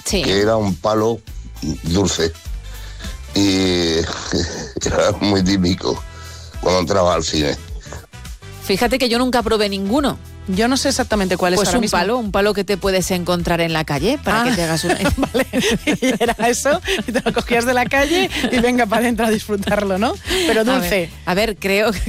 Sí. Que era un palo dulce. Y era muy típico cuando entraba al cine. Fíjate que yo nunca probé ninguno. Yo no sé exactamente cuál es Pues ahora un mismo. palo que te puedes encontrar en la calle para que te hagas una... Vale, y era eso, y te lo cogías de la calle y venga para adentro a disfrutarlo, ¿no? Pero dulce. A ver, creo que...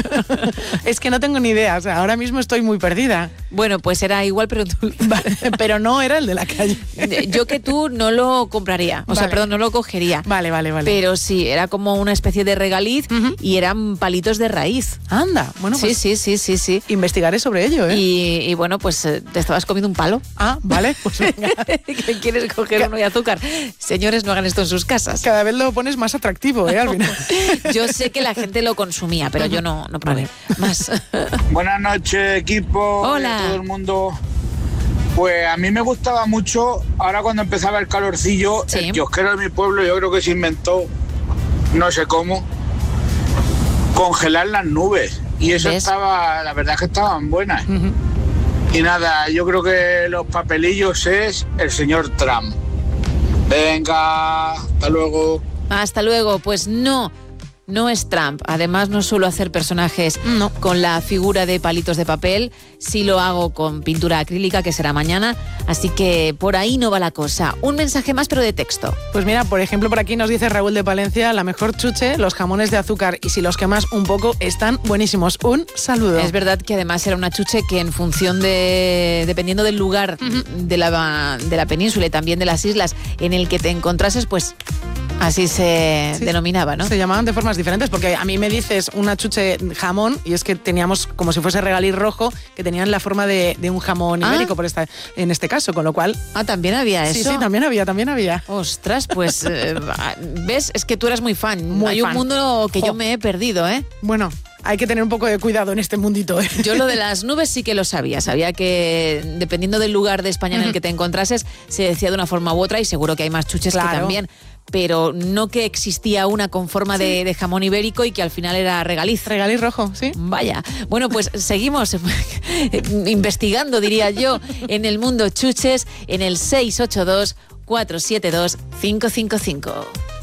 Es que no tengo ni idea, o sea, ahora mismo estoy muy perdida. Bueno, pues era igual, pero tú... Vale, pero no era el de la calle. Yo que tú no lo compraría, o sea, Vale. perdón, no lo cogería. Vale. Pero sí, era como una especie de regaliz y eran palitos de raíz. Anda, bueno, pues Sí. investigaré sobre ello, ¿eh? Y bueno, pues te estabas comiendo un palo. Ah, vale, pues venga. ¿Que quieres coger uno de azúcar? Señores, no hagan esto en sus casas. Cada vez lo pones más atractivo, ¿eh? Al final. Yo sé que la gente lo consumía, pero yo no probé. Más. Buenas noches, equipo. Hola. Y a todo el mundo. Pues a mí me gustaba mucho, ahora cuando empezaba el calorcillo, Sí. el kiosquero de mi pueblo, yo creo que se inventó, no sé cómo, congelar las nubes. Y eso ¿Ves? la verdad es que estaban buenas. Y nada, yo creo que los papelillos es el señor Trump. Venga, hasta luego. Hasta luego. Pues no es Trump. Además, no suelo hacer personajes con la figura de palitos de papel. Sí lo hago con pintura acrílica, que será mañana. Así que por ahí no va la cosa. Un mensaje más, pero de texto. Pues mira, por ejemplo, por aquí nos dice Raúl de Palencia, la mejor chuche, los jamones de azúcar, y si los quemas un poco, están buenísimos. Un saludo. Es verdad que además era una chuche que en función dependiendo del lugar de la península y también de las islas en el que te encontrases, pues así se denominaba, ¿no? Se llamaban de formas diferentes, porque a mí me dices una chuche jamón y es que teníamos como si fuese regaliz rojo, que tenían la forma de un jamón ibérico en este caso, con lo cual... Ah, ¿también había eso? Sí, también había. Ostras, pues, ¿ves? Es que tú eras muy fan. Muy Hay fan. un mundo que yo me he perdido, ¿eh? Bueno, hay que tener un poco de cuidado en este mundito, ¿eh? Yo lo de las nubes sí que lo sabía. Sabía que dependiendo del lugar de España en el que te encontrases, se decía de una forma u otra y seguro que hay más chuches que también. Pero no que existía una con forma de jamón ibérico y que al final era regaliz. Regaliz rojo, sí. Vaya. Bueno, pues seguimos investigando, diría yo, en el mundo chuches en el 682 472 555.